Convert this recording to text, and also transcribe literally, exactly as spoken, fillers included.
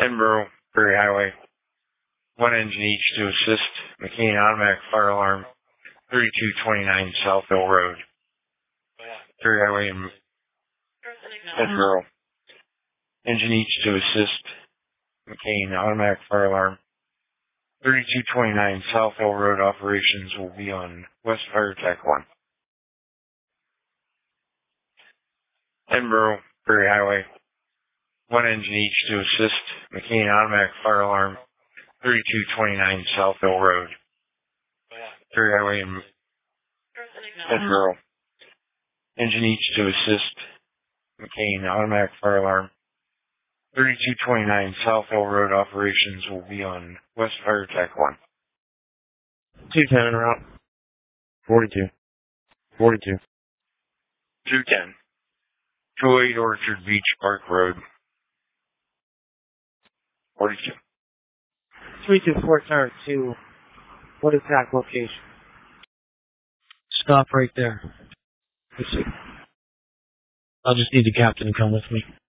Edinburgh, Prairie Highway. One engine each to assist. McCain automatic fire alarm. thirty-two twenty-nine Southville Road. Prairie Highway in Edinburgh. Engine each to assist. McCain automatic fire alarm. thirty-two twenty-nine Southville Road operations will be on West Fire Tech one. Edinburgh, Prairie Highway. One engine each to assist. McCain automatic fire alarm. thirty-two twenty-nine Southville Road. Prairie Highway in Edinburgh. Engine each to assist. McCain automatic fire alarm. thirty-two twenty-nine Southville Road operations will be on West Fire Tech one. two ten en route. forty-two. forty-two. two ten. two oh eight Orchard Beach Park Road. forty-two. three two four Tower two. What exact location? Stop right there. Let's see. I'll just need the captain to come with me.